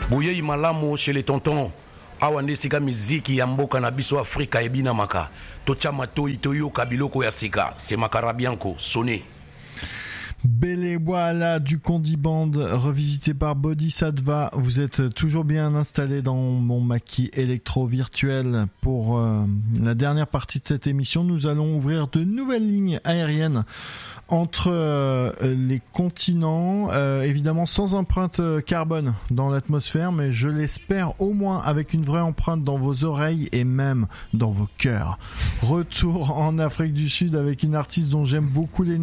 Boye Malamo chez les tontons. Awande sika miziki ya mboka na biso Afrika ebina maka. Tocha matoi toyo kabiloko ya sika. C'est Makarabianko, sonné. Belle voilà du Condi Band revisité par Bodhisattva. Vous êtes toujours bien installés dans mon maquis électro virtuel. Pour la dernière partie de cette émission, nous allons ouvrir de nouvelles lignes aériennes entre les continents, évidemment sans empreinte carbone dans l'atmosphère, mais je l'espère au moins avec une vraie empreinte dans vos oreilles et même dans vos cœurs. Retour en Afrique du Sud avec une artiste dont j'aime beaucoup l'énergie.